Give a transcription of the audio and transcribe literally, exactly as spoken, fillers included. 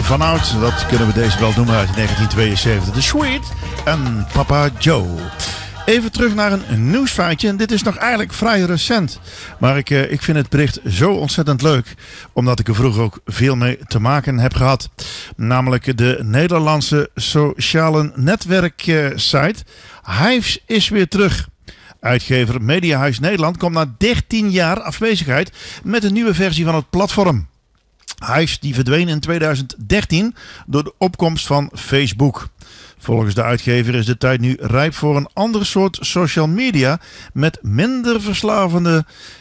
Oud, dat kunnen we deze wel noemen, uit negentien tweeënzeventig. The Sweet en Papa Joe. Even terug naar een nieuwsfeitje. En dit is nog eigenlijk vrij recent. Maar ik, ik vind het bericht zo ontzettend leuk. Omdat ik er vroeger ook veel mee te maken heb gehad. Namelijk de Nederlandse sociale netwerksite Hives is weer terug. Uitgever Mediahuis Nederland komt na dertien jaar afwezigheid met een nieuwe versie van het platform. Hives die verdween in tweeduizend dertien door de opkomst van Facebook. Volgens de uitgever is de tijd nu rijp voor een ander soort social media met minder verslavende